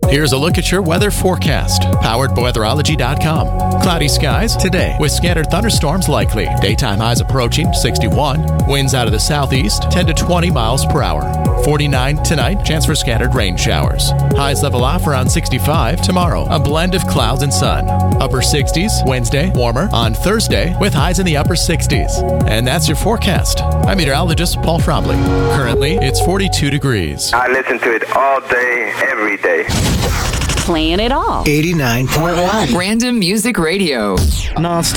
Here's a look at your weather forecast, powered by weatherology.com. Cloudy skies today with scattered thunderstorms likely. Daytime highs approaching 61. Winds out of the southeast 10 to 20 miles per hour. 49 tonight, chance for scattered rain showers. Highs level off around 65 tomorrow. A blend of clouds and sun. Upper 60s Wednesday, warmer on Thursday with highs in the upper 60s. And that's your forecast. I'm meteorologist Paul Fromley. Currently, it's 42 degrees. I listen to it all day, every day. Playing it all. 89.1. Random Music Radio. Non-stop.